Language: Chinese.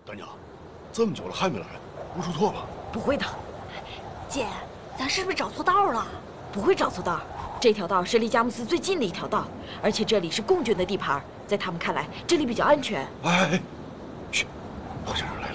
干娘，这么久了还没来，不出错吧？ 不会的，姐，咱是不是找错道了？不会找错道，这条道是离佳木斯最近的一条道，而且这里是共军的地盘，在他们看来，这里比较安全。 哎，嘘，快点来。